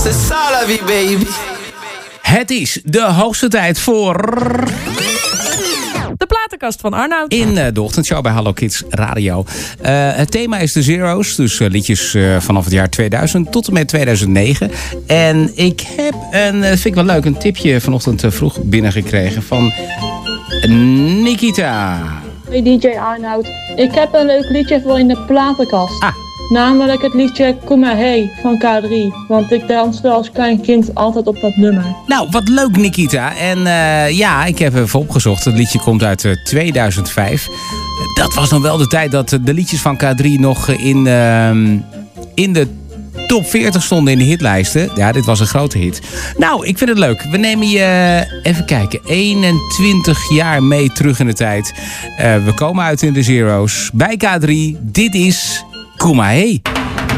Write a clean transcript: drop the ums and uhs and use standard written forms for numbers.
c'est ça la vie, baby. Het is de hoogste tijd voor... De platenkast van Arnoud. In de ochtendshow bij Hallo Kids Radio. Het thema is de Zero's. Dus liedjes vanaf het jaar 2000 tot en met 2009. En ik heb vind ik wel leuk, een tipje vanochtend vroeg binnengekregen van Nikita. Hey DJ Arnoud, ik heb een leuk liedje voor in de platenkast. Namelijk het liedje Kom maar hey van K3. Want ik danste als klein kind altijd op dat nummer. Nou, wat leuk Nikita. En ja, ik heb even opgezocht. Het liedje komt uit 2005. Dat was nog wel de tijd dat de liedjes van K3 nog in de top 40 stonden in de hitlijsten. Ja, dit was een grote hit. Nou, ik vind het leuk. We nemen je, even kijken, 21 jaar mee terug in de tijd. We komen uit in de Zero's. Bij K3, dit is... Kom maar hey.